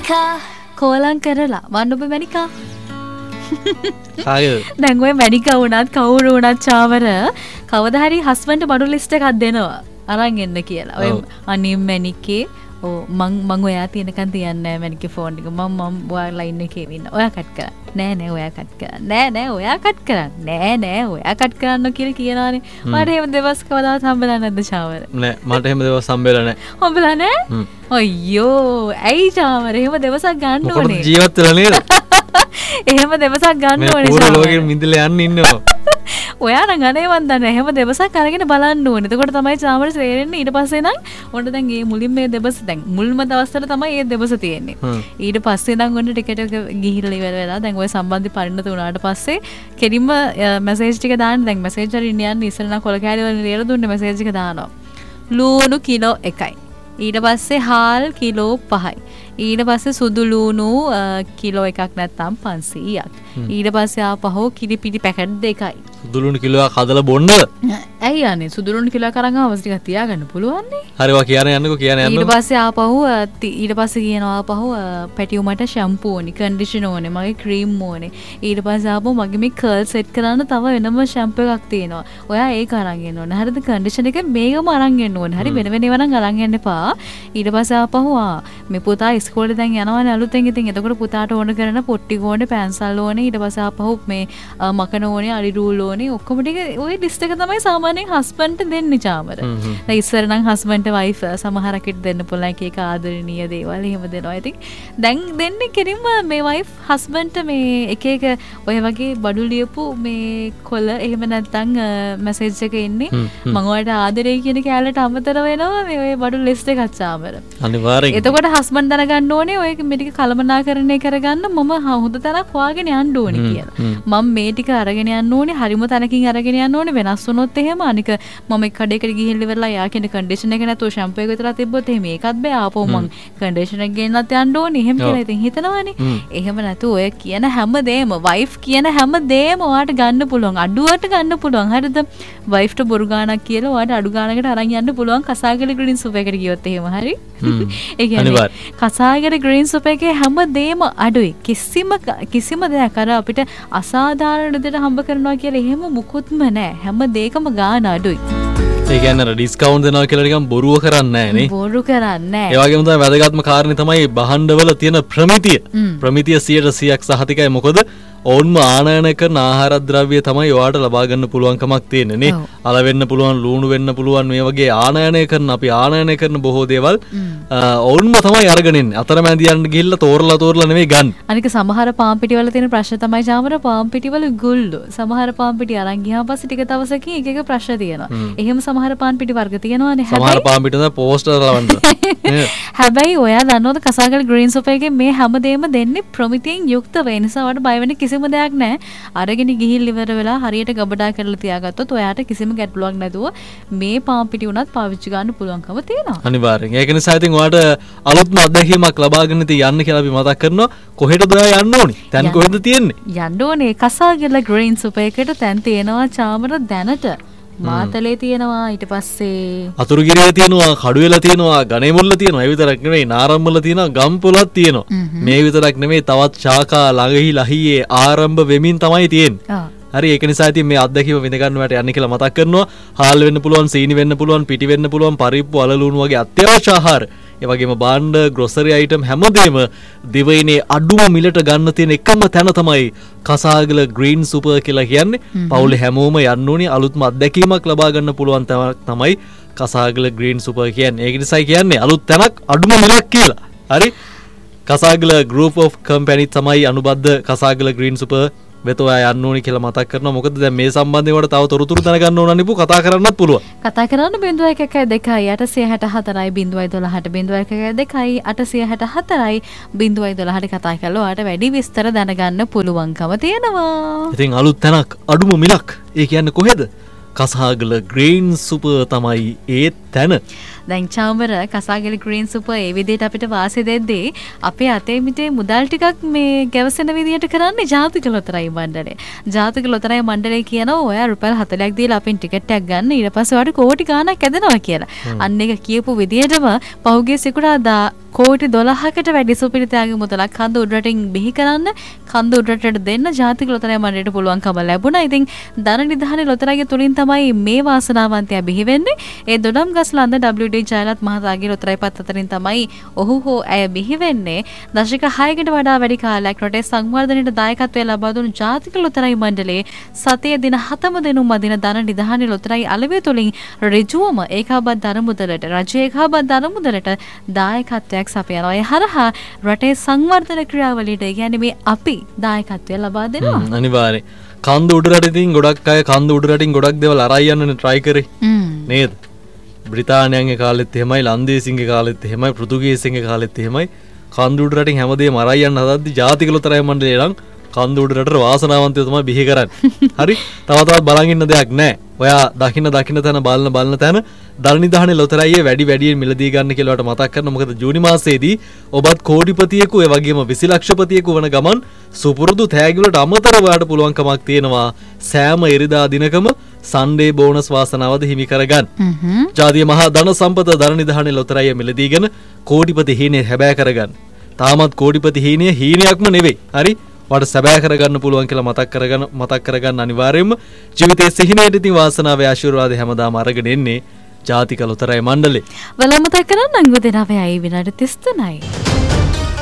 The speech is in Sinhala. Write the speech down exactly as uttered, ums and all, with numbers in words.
මැනිකා කෝලං කරලා වන්න ඔබ මැනිකා දැන් ඔය මැනිකා වුණත් කවුරු වුණත් චාමර කවදා හරි හස්බන්ඩ් බඩු ලිස්ට් එකක් දෙනවා අරන් එන්න කියලා. ඔය අනිම් මැනිකේ ඕ මං මං ඔයා තියෙනකන් තියන්නේ නැහැ මැනිකේ ෆෝන් එක. මම මම ඔයා ලයින් එකේ ඉන්න. ඔයා කට් කරා. නෑ නෑ ඔයා කට් කරා. නෑ නෑ ඔයා කට් කරා. නෑ නෑ ඔයා කට් කරන්න කියලා කියනවානේ. මට එහෙම දවස් කවදාවත් හම්බෙලා නැද්ද චාමර? නෑ මට එහෙම දවස් හම්බෙලා නෑ. හම්බෙලා නෑ? අයියෝ ඇයි චාමර එහෙම දවසක් ගන්න ඕනේ. මොකද ජීවත් වෙලා නේද? එහෙම දවසක් ගන්න ඕනේ චාමර. මේ ලෝකෙ මිදලා යන්න ඉන්නවා. ඔයා නම් අනේ මන් දන්නේ එහෙම දවසක් අරගෙන බලන්න ඕනේ. එතකොට තමයි චාමර තේරෙන්නේ. ඊට පස්සේ නම් ඔන්න දැන් මේ මුලින් මේ දවස් දැන් මුල්ම දවස්වල තමයි මේ දවස් තියෙන්නේ. ඊට පස්සේ නම් ඔන්න ටිකට් එක ගිහිල්ලා ඉවර වෙලා දැන් ඔය සම්බන්ධي පරිණත වුණාට පස්සේ කෙලින්ම මැසේජ් ටික දාන්න දැන් මැසේජ් වලින් යන්නේ ඉස්සර නම් කොල කෑලි වලින් ලියලා දුන්නේ මැසේජ් එක දානවා. ලූණු කිලෝ එකයි. ඊට පස්සේ හාල් කිලෝ පහයි. ඊට පස්සේ සුදු ලූණු කිලෝ එකක් නැත්තම් පන්සීයක්. ඊට පස්සේ ආපහු කිරි පිටි පැකට් දෙකයි. සුදු ලූණු කිලෝයක් හදලා බොන්නද? ඇයි යන්නේ සුදු ලූණු කිලෝයක් අරන් ආවස් ටිකක් තියාගන්න පුළුවන් නේ. හරි වා කියන යන්නකෝ කියන යන්න. ඊට පස්සේ ආපහු ඊට පස්සේ කියනවා ආපහු පැටි උමට ෂැම්පූ ඕනි, කන්ඩිෂනර් ඕනි, මගේ ක්‍රීම් ඕනි. ඊට පස්සේ ආපහු මගේ මේ කර්ල් සෙට් කරන්න තව වෙනම ෂැම්පූ එකක් තියෙනවා. ඔයා ඒක අරන් එන්න ඕනේ. හරිද? කන්ඩිෂනර් එක මේකම අරන් එන්න ඕනේ. හරි වෙන වෙන ඒවා නම් අරන් එන්න එපා. ඊට පස්සේ ආපහු ආ මේ පුතා ඉස්කෝලේ දැන් යනවානේ අලුතෙන්. ඉතින් එතකොට පුතාට ඕන කරන පොට්ටි ඕනේ, පැන්සල් ඕනේ, ඊට පස්සේ ආපහු මේ මකන ඕනේ, අලි රූල් ඕනේ. ඔක්කොම ටික ওই ලිස්ට් එක තමයි සාමාන්‍යයෙන් හස්බන්ඩ්ට දෙන්නේ චාමර. දැන් ඉස්සර නම් හස්බන්ඩ්ට වයිෆ් සමහරකට දෙන්න පුළුවන් එක එක ආදරණීය දේවල් එහෙම දෙනවා. ඉතින් දැන් දෙන්නේ කෙලින්ම මේ වයිෆ් හස්බන්ඩ්ට මේ එක එක ඔය වගේ බඩු ලියපු මේ කොල එහෙම නැත්නම් මැසේජ් එක එන්නේ මම ඔයාලට ආදරේ කියන කැලලට අමතර වෙනවා මේ ඔය බඩු ලිස්ට් එකක් චාමර. අනිවාර්යෙන්. එතකොට හස්බන්ඩ් දැනගන්න ඕනේ ඔය මේ ටික කලමනාකරණය කරගන්න මම හොඳ තැනක් හොයාගෙන යන්න ඕනේ කියලා. මම මේ ටික අරගෙන යන්න ඕනේ හරිම තැනකින් අරගෙන යන්න ඕනේ. වෙනස් වුණොත් එහෙම අනික මම එක් කඩේකට ගිහින් ඉවරලා යා කියන කන්ඩිෂනර් එක නැතුව ෂැම්පූ එක විතරක් තිබ්බොත් එහෙම ඒකත් බෑ. ආපහු මං කන්ඩිෂනර් එක ගෙන්නත් යන්න ඕනේ. එහෙම කියලා ඉතින් හිතනවානේ. එහෙම නැතුව ඔය කියන හැමදේම වයිෆ් කියන හැමදේම ඔයාට ගන්න පුළුවන්. අඩුවට ගන්න පුළුවන්. හරිද? වයිෆ්ට බොරු ගානක් කියලා ඔයාට අඩු ගානකට අරන් යන්න පුළුවන් කසාගල ග්‍රීන් සුප් එකට ගියොත් එහෙම හරි. ඒ කියන්නේ කසාගල ග්‍රීන් සුප් එකේ හැමදේම අඩුයි. කිසිම කිසිම දෙයක් අර අපිට අසාධාරණ දෙයක් හම්බ කරනවා කියලා එහෙම මුකුත්ම නැහැ. හැම දෙයකම ගාන අඩුයි. ඒ කියන්නේ ඩිස්කවුන්ට් දෙනවා කියලා නිකන් බොරුව කරන්නේ නැහැ නේ. බොරු කරන්නේ නැහැ. ඒ වගේම තමයි වැදගත්ම කාරණේ තමයි භාණ්ඩවල තියෙන ප්‍රමිතිය. ප්‍රමිතිය සියයට සීයක් සහතිකයි. මොකද ඕන්ම ආනයනය කරන ආහාර ද්‍රව්‍ය තමයි ඔයාට ලබා ගන්න පුළුවන්කමක් තියෙන්නේ නේ. අල වෙන්න පුළුවන්, ලූණු වෙන්න පුළුවන්, මේ වගේ ආනයනය කරන අපි ආනයනය කරන බොහෝ දේවල් ඕන්ම තමයි අරගෙන ඉන්නේ. අතරමැදියන් ගිහිල්ලා තෝරලා තෝරලා නෙවෙයි ගන්න. අනික සමහර පාන් පිටි වල තියෙන ප්‍රශ්න තමයි ජාමර පාන් පිටි වල ගුල්ලු. සමහර පාන් පිටි අරන් ගියාම පස්සේ ටික දවසකින් එක එක ප්‍රශ්න තියෙනවා. එහෙම සමහර පාන් පිටි වර්ග තියෙනවානේ. සමහර පාන් පිටි තමයි පෝස්ටර් ලවන්න. හැබැයි ඔයා දන්නවද කසාගල ග්‍රීන් සුප් එකේ මේ හැමදේම දෙන්නේ ප්‍රමිතියෙන් යුක්තව. ඒ නිසා ඔයාට බය වෙන්න කිසිම දෙයක් නැහැ. අරගෙන ගිහින් ඉවර වෙලා හරියට ගබඩා කරලා තියාගත්තොත් ඔයාට කිසිම ගැටලුවක් නැතුව මේ පාන් පිටි උනත් පාවිච්චි ගන්න පුළුවන්කම තියෙනවා. අනිවාර්යෙන්. ඒක නිසා ඉතින් ඔයාට අලුත්ම අත්දැකීමක් ලබාගෙන ඉතින් යන්න කියලා අපි මතක් කරනවා. කොහෙටද ඔයා යන්න ඕනි? තැන් කොහෙද තියෙන්නේ? යන්න ඕනේ කසාගල ග්‍රීන් සුප් එකට තැන් තියෙනවා චාමර දැනට. මාතලේ තියෙනවා ඊට පස්සේ අතුරුගිරියේ තියෙනවා කඩුවෙල තියෙනවා ගණේමුල්ල තියෙනවා ඒ විතරක් නෙමෙයි නාරම්මල තියෙනවා ගම්පොලක් තියෙනවා මේ විතරක් නෙමෙයි තවත් ශාඛා ළඟහි ලහියේ ආරම්භ වෙමින් තමයි තියෙන්නේ හරි ඒක නිසා ඉතින් මේ අත්දැකීම විඳ ගන්නවට යන්න කියලා මතක් කරනවා හාල් වෙන්න පුළුවන් සීනි වෙන්න පුළුවන් පිටි වෙන්න පුළුවන් පරිප්පු අලලුණු වගේ අත්‍යවශ්‍ය ආහාර ඒ වගේම භාණ්ඩ ග්‍රොසරි අයිටම් හැමදේම දිවයිනේ අඩුම මිලට ගන්න තියෙන එකම තැන තමයි කසාගල ග්‍රීන් සුපර් කියලා කියන්නේ. පවුලේ හැමෝම යන්න ඕනි අලුත්ම අත්දැකීමක් ලබා ගන්න පුළුවන් තමයි කසාගල ග්‍රීන් සුපර් කියන්නේ. ඒක නිසා කියන්නේ අලුත් තැනක් අඩුම මිලක් කියලා. හරි? කසාගල group of company තමයි අනුබද්ධ කසාගල ග්‍රීන් සුපර් වෙත ඔයා යන්න ඕනි කියලා මතක් කරනවා. මොකද දැන් මේ සම්බන්ධයෙන් වල තව තොරතුරු දැනගන්න ඕන නිපු කතා කරන්නත් පුළුවන්. කතා කරන්න බිංදුව එකයි දෙකයි අටසිය හැට හතරයි බිංදුවයි දොළහට බිංදුව එකයි දෙකයි අටසිය හැට හතරයි බිංදුවයි දොළහට කතා කරලා ඔයාට වැඩි විස්තර දැනගන්න පුළුවන්කම තියෙනවා. ඉතින් අලුත් තැනක් අඩුම මිලක්. ඒ කියන්නේ කොහෙද? කසාගල ග්‍රීන් සුපර් තමයි ඒ තැන. දැන් චාමර කසාගල ග්‍රීන් සුපර් ඒ විදිහට අපිට වාසි දෙද්දී අපේ අතේ මිටේ මුදල් ටිකක් මේ ගැවසෙන විදිහට කරන්නේ ජාතික ලොතරැයි මණ්ඩලය. ජාතික ලොතරැයි මණ්ඩලය කියනවා ඔයා රුපියල් හතලියක් දීලා අපෙන් ටිකට් එකක් ගන්න ඊට පස්සේ ඔයාට කෝටි ගාණක් ඇදෙනවා කියලා. අන්න ඒක කියපු විදිහටම පහුගිය සිකුරාදා කෝටි දොළහකට වැඩි සුපිරිතාගේ මුදලක් කන්ද උඩරටින් බිහි කරන්න කන්ද උඩරටට දෙන්න ජාතික ලොතරැයි මණ්ඩලයට පුළුවන්කම ලැබුණා. ඉතින් ධන නිධානයේ ලොතරැයිය තුලින් තමයි මේ වාසනාවන්තයා බිහි වෙන්නේ. ඒ දොඩම් ගස්ලන්ද ඩබ්ලිව් ඩී ජයලත් මහතාගේ ලොතරැයි පත් අතරින් තමයි ඔහු හෝ ඇය බිහි වෙන්නේ. දශක හයකට වඩා වැඩි කාලයක් රටේ සංවර්ධනයට දායකත්වය ලබා දුණු ජාතික ලොතරැයි මණ්ඩලයේ සතිය දින හතම දිනුම් අදින ධන නිධානයේ ලොතරැයි අලෙවිය තුලින් ඍජුවම ඒකාබද්ධ ධන මුදලට රජයේ ඒකාබද්ධ ධන මුදලට දායකත්වයක් සපයනවා. ඒ හරහා රටේ සංවර්ධන ක්‍රියාවලියට ඒ කියන්නේ මේ අපි දායකත්වය ලබා දෙනවා. අනිවාර්යයෙන්. කන්ද උඩරට ඉතින් ගොඩක් අය කන්ද උඩරටින් ගොඩක් දේවල් අරයි යන්න try කරේ. නේද? බ්‍රිතාන්‍යයන්ගේ කාලෙත් එහෙමයි, ලන්දේසින්ගේ කාලෙත් එහෙමයි, පෘතුගීසින්ගේ කාලෙත් එහෙමයි. කන්ද උඩරටින් හැමදේම අරයි යන්න හදද්දි ජාතික ලොතරැයි මණ්ඩලය නම් කන්ද උඩරට වාසනාවන්තයෝ තමයි බිහි කරන්නේ. හරි? තව තවත් බලන් ඉන්න දෙයක් නැහැ. ඔයා දකින්න දකින්න තැන බලන බලන තැන ධන නිධානයේ ලොතරැයියේ වැඩි වැඩියෙන් මිලදී ගන්න කියලා ඔයාලට මතක් කරනවා. මොකද ජූනි මාසයේදී ඔබත් කෝටිපතියෙකු ඒ වගේම විසි ලක්ෂපතියෙකු වන ගමන් සුපුරුදු තෑගි වලට අමතරව ඔයාලට පුළුවන්කමක් තියෙනවා සෑම ඉරිදා දිනකම සන්ඩේ බෝනස් වාසනාවද හිමි කරගන්න. ජාතිය මහා ධන සම්පත ධන නිධානයේ ලොතරැයිය මිලදීගෙන කෝටිපති හීනය හැබෑ කරගන්න. තාමත් කෝටිපති හීනය හීනයක්ම නෙවෙයි. හරි? වට සැබෑ කරගන්න පුළුවන් කියලා මතක් කරගන්න මතක් කරගන්න අනිවාර්යයෙන්ම ජීවිතයේ සිහිනයට ඉතින් වාසනාවේ ආශිර්වාදේ හැමදාම අරගෙන එන්නේ ජාතික ලොතරැයි මණ්ඩලේ. වල මතක් කරන්න අංගු දෙනවයි විනාඩි තිස් තුනයි.